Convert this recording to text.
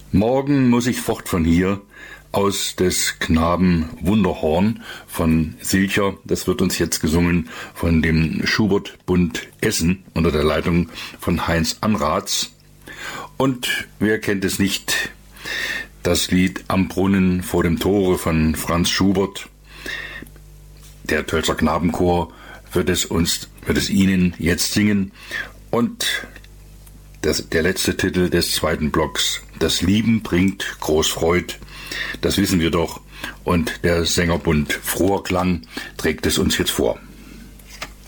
Morgen muss ich fort von hier, aus des Knaben Wunderhorn von Silcher. Das wird uns jetzt gesungen von dem Schubert-Bund Essen unter der Leitung von Heinz Anratz. Und wer kennt es nicht, das Lied Am Brunnen vor dem Tore von Franz Schubert. Der Tölzer Knabenchor wird es Ihnen jetzt singen. Und der letzte Titel des zweiten Blocks, Das Lieben bringt groß Freud, das wissen wir doch. Und der Sängerbund Froher Klang trägt es uns jetzt vor.